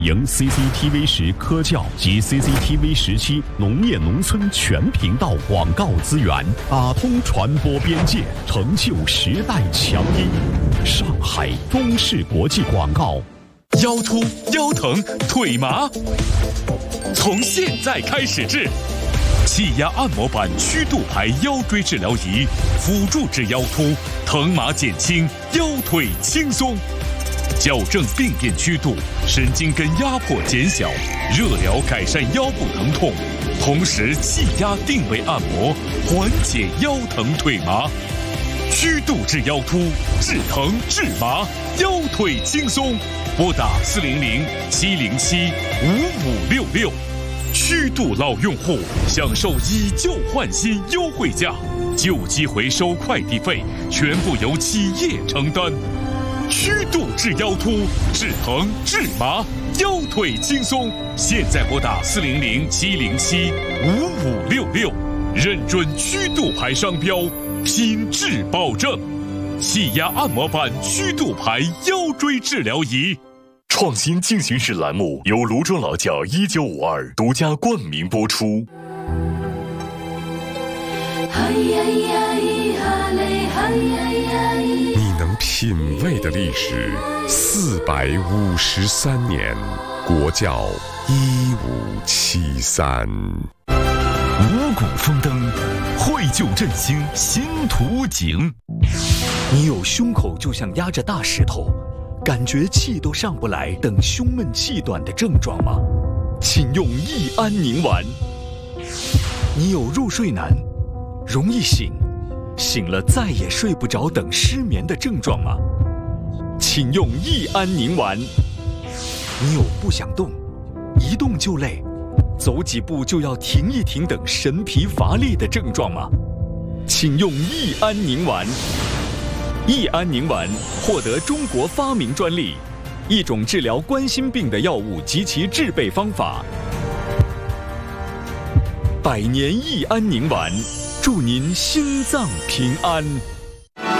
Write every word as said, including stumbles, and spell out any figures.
迎 C C T V 十科教及 C C T V 十七农业农村全频道广告资源，打通传播边界，成就时代强音。上海中视国际广告。 腰突、腰疼、腿麻，从现在开始治。气压按摩板曲度牌腰椎治疗仪，辅助治腰突，疼麻减轻，腰腿轻松。矫正病变曲度，神经根压迫减小，热疗改善腰部疼痛，同时气压定位按摩，缓解腰疼腿麻。曲度治腰突，治疼治麻，腰腿轻松。拨打四零零七零七五五六六。曲度老用户享受以旧换新优惠价，旧机回收快递费全部由企业承担。曲度治腰突，治疼治麻，腰腿轻松。现在拨打四零零七零七五五六六，认准曲度牌商标，品质保证。气压按摩板曲度牌腰椎治疗仪。 创新进行时栏目由卢庄老窖一九五二独家冠名播出。 你能品味的历史四百五十三年，国窖一五七三。 五谷丰登，绘就振兴新图景。 你有胸口就像压着大石头，感觉气都上不来等胸闷气短的症状吗？请用益安宁丸。你有入睡难，容易醒，醒了再也睡不着等失眠的症状吗？请用益安宁丸。你有不想动，一动就累，走几步就要停一停等神疲乏力的症状吗？请用益安宁丸。益安宁丸获得中国发明专利，一种治疗冠心病的药物及其制备方法。百年益安宁丸，祝您心脏平安。